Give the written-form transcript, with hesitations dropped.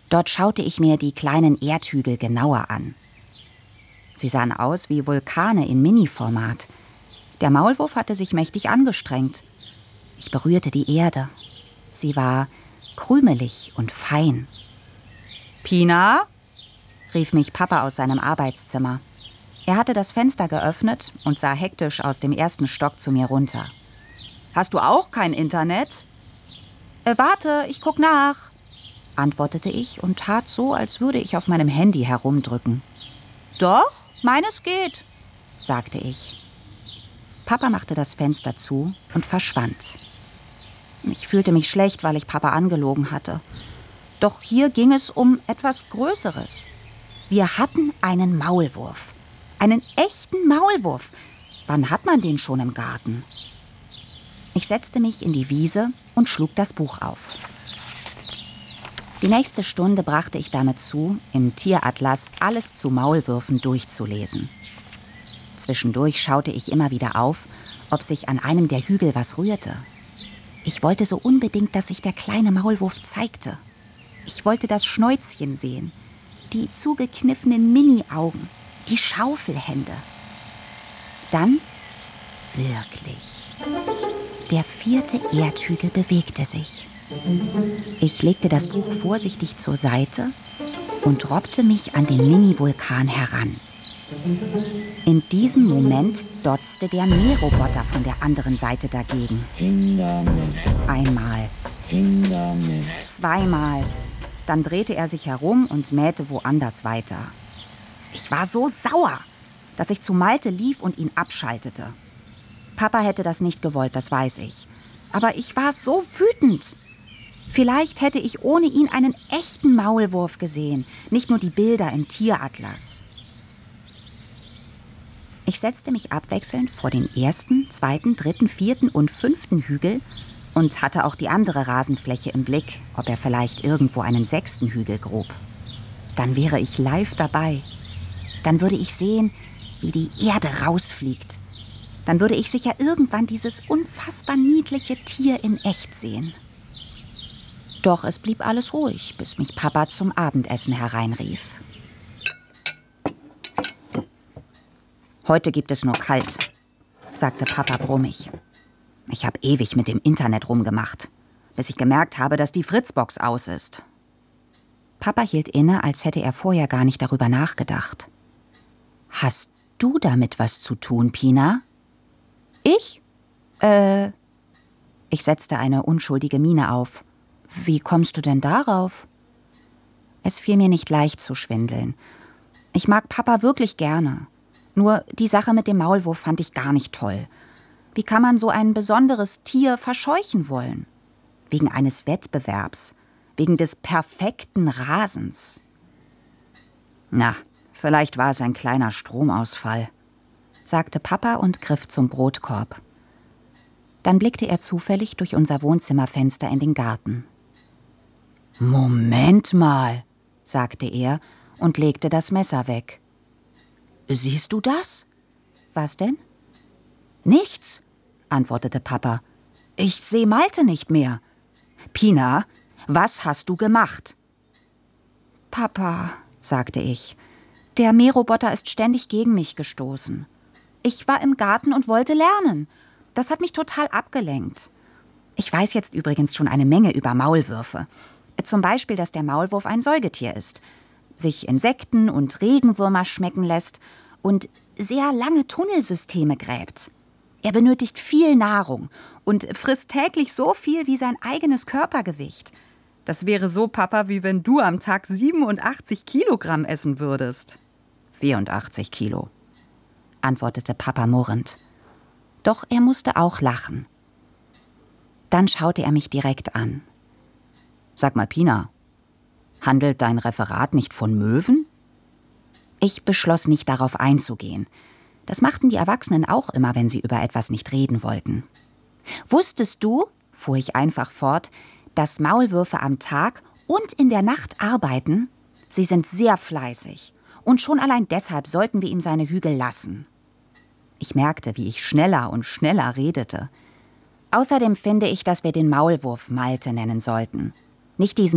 Dort schaute ich mir die kleinen Erdhügel genauer an. Sie sahen aus wie Vulkane in Mini-Format. Der Maulwurf hatte sich mächtig angestrengt. Ich berührte die Erde. Sie war krümelig und fein. »Pina?« rief mich Papa aus seinem Arbeitszimmer. Er hatte das Fenster geöffnet und sah hektisch aus dem ersten Stock zu mir runter. »Hast du auch kein Internet?« »Warte, ich guck nach«, antwortete ich und tat so, als würde ich auf meinem Handy herumdrücken. »Doch, meines geht«, sagte ich. Papa machte das Fenster zu und verschwand. Ich fühlte mich schlecht, weil ich Papa angelogen hatte. Doch hier ging es um etwas Größeres. Wir hatten einen Maulwurf. Einen echten Maulwurf. Wann hat man den schon im Garten? Ich setzte mich in die Wiese und schlug das Buch auf. Die nächste Stunde brachte ich damit zu, im Tieratlas alles zu Maulwürfen durchzulesen. Zwischendurch schaute ich immer wieder auf, ob sich an einem der Hügel was rührte. Ich wollte so unbedingt, dass sich der kleine Maulwurf zeigte. Ich wollte das Schnäuzchen sehen, die zugekniffenen Mini-Augen, die Schaufelhände. Dann wirklich. Der 4. Erdhügel bewegte sich. Ich legte das Buch vorsichtig zur Seite und robbte mich an den Mini-Vulkan heran. In diesem Moment dotzte der Mähroboter von der anderen Seite dagegen. Einmal. Zweimal. Dann drehte er sich herum und mähte woanders weiter. Ich war so sauer, dass ich zu Malte lief und ihn abschaltete. Papa hätte das nicht gewollt, das weiß ich. Aber ich war so wütend. Vielleicht hätte ich ohne ihn einen echten Maulwurf gesehen, nicht nur die Bilder im Tieratlas. Ich setzte mich abwechselnd vor den 1., 2., 3., 4. und 5. Hügel und hatte auch die andere Rasenfläche im Blick, ob er vielleicht irgendwo einen 6. Hügel grub. Dann wäre ich live dabei. Dann würde ich sehen, wie die Erde rausfliegt. Dann würde ich sicher irgendwann dieses unfassbar niedliche Tier in echt sehen. Doch es blieb alles ruhig, bis mich Papa zum Abendessen hereinrief. »Heute gibt es nur kalt«, sagte Papa brummig. Ich habe ewig mit dem Internet rumgemacht, bis ich gemerkt habe, dass die Fritzbox aus ist. Papa hielt inne, als hätte er vorher gar nicht darüber nachgedacht. »Hast du damit was zu tun, Pina?« »Ich? Ich setzte eine unschuldige Miene auf. »Wie kommst du denn darauf?« Es fiel mir nicht leicht zu schwindeln. Ich mag Papa wirklich gerne. Nur die Sache mit dem Maulwurf fand ich gar nicht toll. Wie kann man so ein besonderes Tier verscheuchen wollen? Wegen eines Wettbewerbs, wegen des perfekten Rasens. Na, vielleicht war es ein kleiner Stromausfall, sagte Papa und griff zum Brotkorb. Dann blickte er zufällig durch unser Wohnzimmerfenster in den Garten. »Moment mal«, sagte er und legte das Messer weg. »Siehst du das?« »Was denn?« »Nichts«, antwortete Papa. »Ich sehe Malte nicht mehr. Pina, was hast du gemacht?« »Papa«, sagte ich, »der Mähroboter ist ständig gegen mich gestoßen. Ich war im Garten und wollte lernen. Das hat mich total abgelenkt. Ich weiß jetzt übrigens schon eine Menge über Maulwürfe. Zum Beispiel, dass der Maulwurf ein Säugetier ist, sich Insekten und Regenwürmer schmecken lässt und sehr lange Tunnelsysteme gräbt. Er benötigt viel Nahrung und frisst täglich so viel wie sein eigenes Körpergewicht. Das wäre so, Papa, wie wenn du am Tag 87 Kilogramm essen würdest.« »84 Kilo«, antwortete Papa murrend. Doch er musste auch lachen. Dann schaute er mich direkt an. »Sag mal, Pina, handelt dein Referat nicht von Möwen?« Ich beschloss nicht darauf einzugehen. Das machten die Erwachsenen auch immer, wenn sie über etwas nicht reden wollten. »Wusstest du«, fuhr ich einfach fort, »dass Maulwürfe am Tag und in der Nacht arbeiten? Sie sind sehr fleißig. Und schon allein deshalb sollten wir ihm seine Hügel lassen.« Ich merkte, wie ich schneller und schneller redete. Außerdem finde ich, dass wir den Maulwurf Malte nennen sollten. Nicht diesen